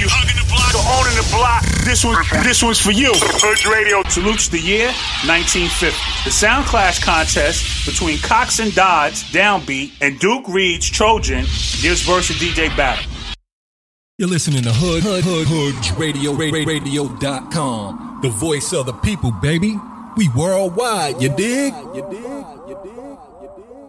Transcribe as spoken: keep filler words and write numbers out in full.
you hugging the block or owning the block, this one, this one's for you. Hood Radio salutes the year nineteen fifty. The Sound Clash contest between Cox and Dodds, Downbeat, and Duke Reed's Trojan gives Versa D J battle. You're listening to Hood, Hood, Hood, Hood Radio, radio dot com. The voice of the people, baby. We worldwide, you dig? You dig? You dig? You dig?